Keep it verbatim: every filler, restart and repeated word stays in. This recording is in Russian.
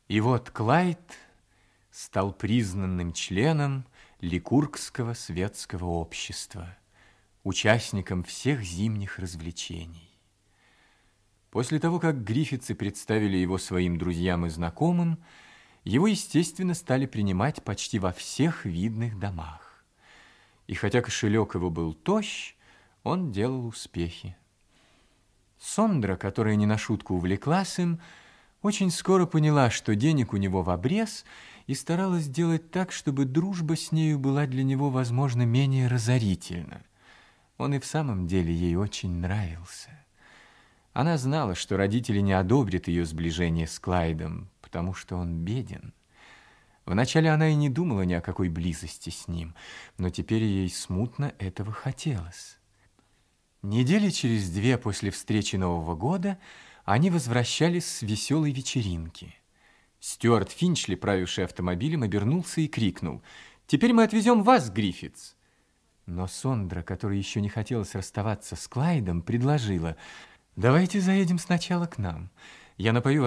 И вот Клайд стал признанным членом Ликургского светского общества, участником всех зимних развлечений. После того, как Гриффитсы представили его своим друзьям и знакомым, его, естественно, стали принимать почти во всех видных домах. И хотя кошелек его был тощ, он делал успехи. Сондра, которая не на шутку увлеклась им, очень скоро поняла, что денег у него в обрез, и старалась сделать так, чтобы дружба с нею была для него, возможно, менее разорительна. Он и в самом деле ей очень нравился. Она знала, что родители не одобрят ее сближение с Клайдом, потому что он беден. Вначале она и не думала ни о какой близости с ним, но теперь ей смутно этого хотелось. Недели через две после встречи Нового года они возвращались с веселой вечеринки. Стюарт Финчли, правивший автомобилем, обернулся и крикнул: «Теперь мы отвезем вас, Гриффитс!» Но Сондра, которой еще не хотелось расставаться с Клайдом, предложила: «Давайте заедем сначала к нам. Я напою